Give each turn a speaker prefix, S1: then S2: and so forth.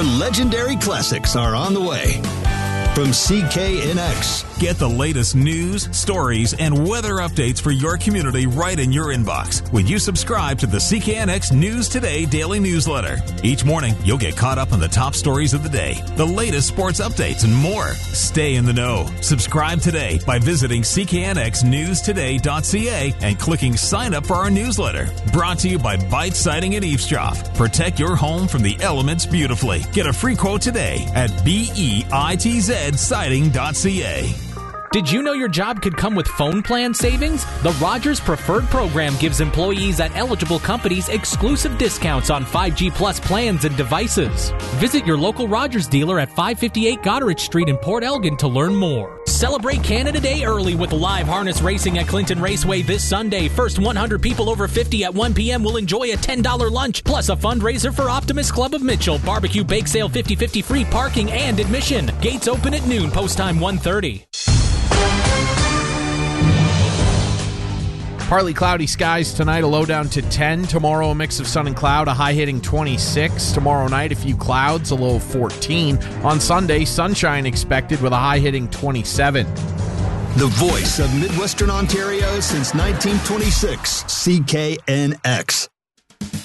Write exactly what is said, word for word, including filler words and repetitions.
S1: More legendary classics are on the way. From C K N X.
S2: Get the latest news, stories, and weather updates for your community right in your inbox when you subscribe to the C K N X News Today daily newsletter. Each morning, you'll get caught up on the top stories of the day, the latest sports updates, and more. Stay in the know. Subscribe today by visiting c k n x news today dot c a and clicking sign up for our newsletter. Brought to you by Bite Siding and Eavesdrop. Protect your home from the elements beautifully. Get a free quote today at bitz siding dot c a.
S3: Did you know your job could come with phone plan savings? The Rogers Preferred Program gives employees at eligible companies exclusive discounts on five G Plus plans and devices. Visit your local Rogers dealer at five fifty-eight Goderich Street in Port Elgin to learn more. Celebrate Canada Day early with live harness racing at Clinton Raceway this Sunday. First one hundred people over fifty at one p.m. will enjoy a ten dollars lunch, plus a fundraiser for Optimist Club of Mitchell. Barbecue bake sale, fifty-fifty free parking and admission. Gates open at noon, post time one thirty.
S4: Partly cloudy skies tonight, a low down to ten. Tomorrow, a mix of sun and cloud, a high hitting twenty-six. Tomorrow night, a few clouds, a low of fourteen. On Sunday, sunshine expected with a high hitting twenty-seven.
S1: The voice of Midwestern Ontario since nineteen twenty-six, C K N X.